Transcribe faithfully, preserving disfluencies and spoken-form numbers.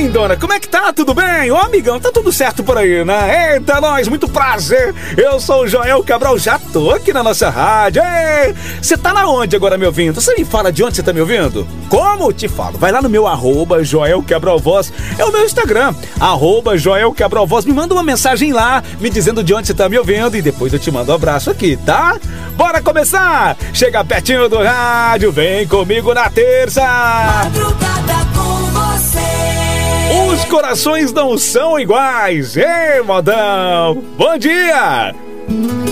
lindona, como é que tá? Tudo bem? Ô, amigão, tá tudo certo por aí, né? Eita, nós, muito prazer. Eu sou o Joel Cabral, já tô aqui na nossa rádio. Você tá na onde agora me ouvindo? Você me fala de onde você tá me ouvindo? Como? Te falo. Vai lá no meu arroba Joel Cabral Voz. É o meu Instagram, arroba Joel Cabral Voz. Me manda uma mensagem lá, me dizendo de onde você tá me ouvindo e depois eu te mando um abraço aqui, tá? Bora começar? Chega pertinho do rádio, vem comigo na terça. Madrugada com você. Os corações não são iguais. Ei, modão. Bom dia.